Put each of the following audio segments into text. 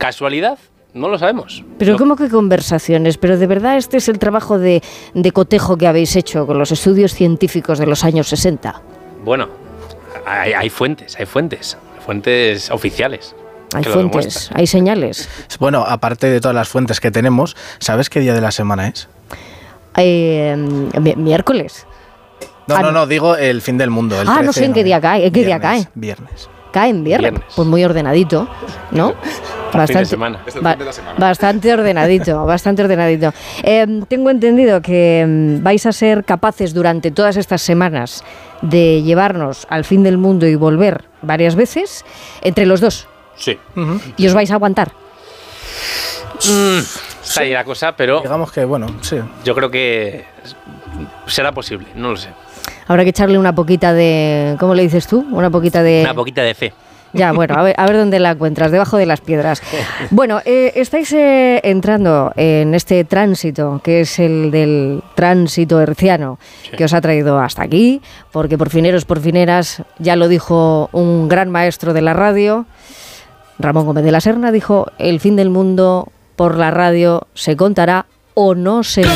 ¿Casualidad? No lo sabemos. Pero no. ¿cómo que conversaciones? Pero de verdad este es el trabajo de cotejo que habéis hecho con los estudios científicos de los años 60. Bueno, hay fuentes oficiales. Hay fuentes, hay señales. Bueno, aparte de todas las fuentes que tenemos, ¿sabes qué día de la semana es? Miércoles. No, digo el fin del mundo. El 13, no sé en qué día cae. ¿En qué día cae? Viernes. Cae en viernes. Pues muy ordenadito, ¿no? Fin de semana. Bastante ordenadito, bastante ordenadito. Tengo entendido que vais a ser capaces durante todas estas semanas de llevarnos al fin del mundo y volver varias veces entre los dos. Sí. ¿Y os vais a aguantar? Está ahí la cosa, pero digamos que, bueno, sí. Yo creo que será posible, no lo sé. Habrá que echarle una poquita de... ¿Cómo le dices tú? Una poquita de fe. Ya, bueno, a ver dónde la encuentras, debajo de las piedras. Bueno, estáis entrando en este tránsito, que es el del tránsito herciano, que os ha traído hasta aquí, porque por fineras, ya lo dijo un gran maestro de la radio, Ramón Gómez de la Serna, dijo, el fin del mundo por la radio se contará o no será.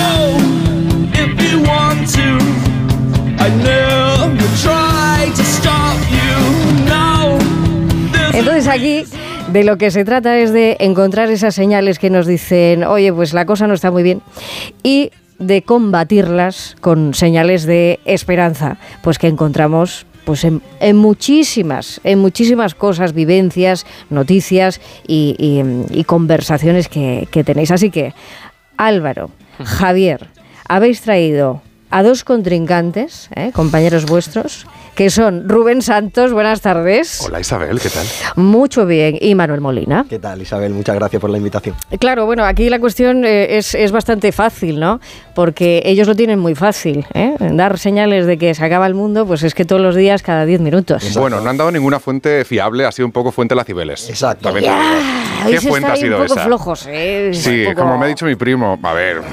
Entonces aquí de lo que se trata es de encontrar esas señales que nos dicen, oye, pues la cosa no está muy bien, y de combatirlas con señales de esperanza, pues que encontramos pues en muchísimas cosas, vivencias, noticias y conversaciones que tenéis. Así que, Álvaro, Javier, habéis traído a dos contrincantes, compañeros vuestros, que son Rubén Santos, buenas tardes. Hola Isabel, ¿qué tal? Mucho bien, y Manuel Molina. ¿Qué tal Isabel? Muchas gracias por la invitación. Claro, bueno, aquí la cuestión es bastante fácil, ¿no? Porque ellos lo tienen muy fácil, dar señales de que se acaba el mundo, pues es que todos los días, cada 10 minutos. Exacto. Bueno, no han dado ninguna fuente fiable, ha sido un poco fuente la Cibeles. Exacto. ¿Qué fuente ha sido un poco esa? Flojos, Sí, poco... como me ha dicho mi primo, a ver.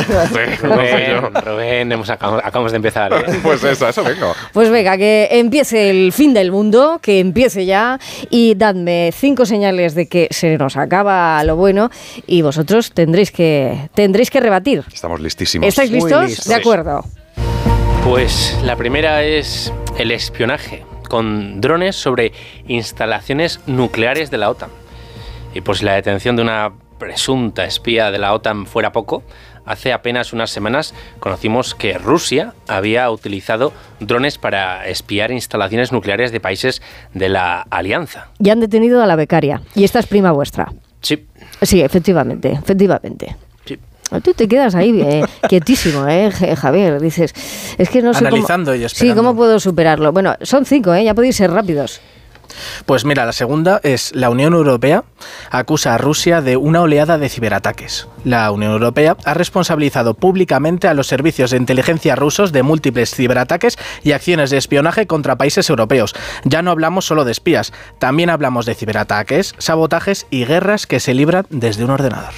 Rubén, acabamos de empezar. Pues eso vengo. Pues venga, que empiece el fin del mundo, que empiece ya, y dadme 5 señales de que se nos acaba lo bueno, y vosotros tendréis que rebatir. Estamos listísimos. ¿Estáis listos? De acuerdo. Pues la primera es el espionaje con drones sobre instalaciones nucleares de la OTAN. Y pues la detención de una presunta espía de la OTAN fuera poco, hace apenas unas semanas conocimos que Rusia había utilizado drones para espiar instalaciones nucleares de países de la Alianza. Y han detenido a la becaria. Y esta es prima vuestra. Sí. Sí, efectivamente. Sí. Tú te quedas ahí quietísimo, Javier. Dices, es que no sé analizando cómo... y esperando. Sí, ¿cómo puedo superarlo? Bueno, son 5, ya podéis ser rápidos. Pues mira, la segunda es la Unión Europea acusa a Rusia de una oleada de ciberataques. La Unión Europea ha responsabilizado públicamente a los servicios de inteligencia rusos de múltiples ciberataques y acciones de espionaje contra países europeos. Ya no hablamos solo de espías, también hablamos de ciberataques, sabotajes y guerras que se libran desde un ordenador.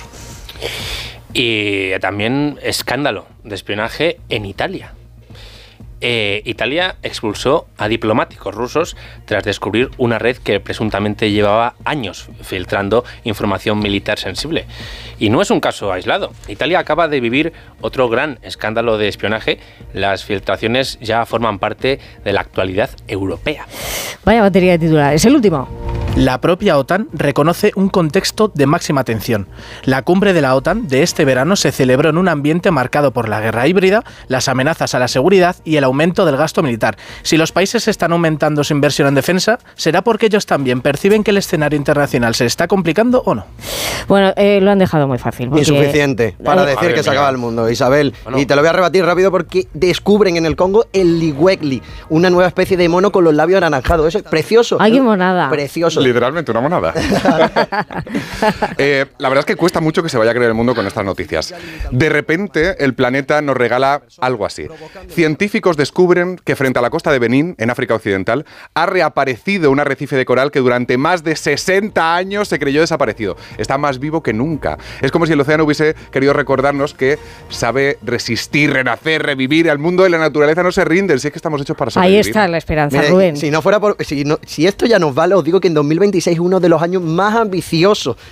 Y también escándalo de espionaje en Italia. Italia expulsó a diplomáticos rusos tras descubrir una red que presuntamente llevaba años filtrando información militar sensible. Y no es un caso aislado. Italia acaba de vivir otro gran escándalo de espionaje. Las filtraciones ya forman parte de la actualidad europea. Vaya batería de titulares. El último. La propia OTAN reconoce un contexto de máxima tensión. La cumbre de la OTAN de este verano se celebró en un ambiente marcado por la guerra híbrida, las amenazas a la seguridad y el aumento del gasto militar. Si los países están aumentando su inversión en defensa, ¿será porque ellos también perciben que el escenario internacional se está complicando o no? Bueno, lo han dejado muy fácil. Porque... Insuficiente para decir que se acaba el mundo, Isabel. Bueno. Y te lo voy a rebatir rápido porque descubren en el Congo el liwegli, una nueva especie de mono con los labios anaranjados. Eso es precioso. ¡Ay, qué monada! Precioso. Literalmente una monada. La verdad es que cuesta mucho que se vaya a creer el mundo con estas noticias. De repente el planeta nos regala algo así. Científicos descubren que frente a la costa de Benín, en África Occidental, ha reaparecido un arrecife de coral que durante más de 60 años se creyó desaparecido. Está más vivo que nunca. Es como si el océano hubiese querido recordarnos que sabe resistir, renacer, revivir. Al mundo de la naturaleza no se rinden, si es que estamos hechos para sobrevivir. Ahí está la esperanza, Mire, Rubén. Si esto ya nos vale, os digo que en 2026 es uno de los años más ambiciosos